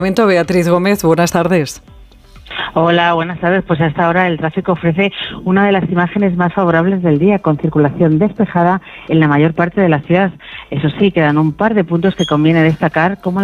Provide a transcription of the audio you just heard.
Beatriz Gómez, buenas tardes. Hola, buenas tardes. Pues hasta ahora el tráfico ofrece una de las imágenes más favorables del día, con circulación despejada en la mayor parte de la ciudad. Eso sí, quedan un par de puntos que conviene destacar, como